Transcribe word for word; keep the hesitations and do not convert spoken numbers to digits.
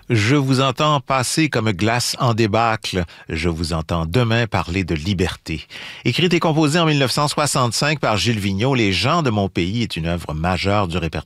Je vous entends passer comme glace en débâcle. Je vous entends demain parler de liberté. Écrite et composée en mille neuf cent soixante-cinq par Gilles Vigneault, Les gens de mon pays est une œuvre majeure du répertoire